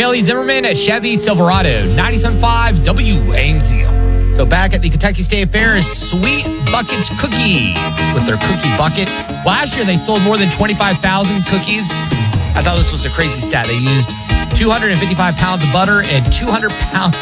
Haley Zimmerman at Chevy Silverado, 97.5 WAMZ. So back at the Kentucky State Fair is Sweet Buckets Cookies with their cookie bucket. Last year, they sold more than 25,000 cookies. I thought this was a crazy stat. They used 255 pounds of butter and 200 pounds